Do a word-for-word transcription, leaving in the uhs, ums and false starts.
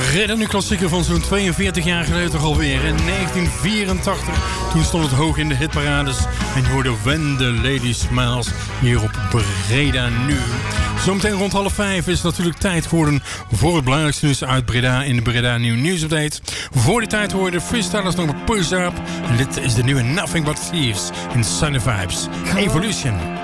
Breda Nu klassieker van zo'n tweeënveertig jaar geleden toch alweer. In negentien vierentachtig, toen stond het hoog in de hitparades. En je hoorde When the Lady Smiles hier op Breda Nu. Zometeen rond half vijf is het natuurlijk tijd geworden voor het belangrijkste nieuws uit Breda in de Breda Nu nieuwsupdate. Voor die tijd hoorde de freestylers nog een Push Up. En dit is de nieuwe Nothing But Thieves in Sunny Vibes. Evolution.